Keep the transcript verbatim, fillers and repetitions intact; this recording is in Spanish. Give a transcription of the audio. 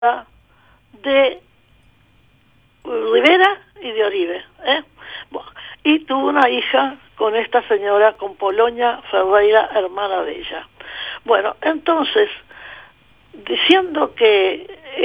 de Rivera y de Oribe, ¿eh? Bueno, y tuvo una hija con esta señora, con Polonia Ferreira, hermana de ella. Bueno, entonces, diciendo que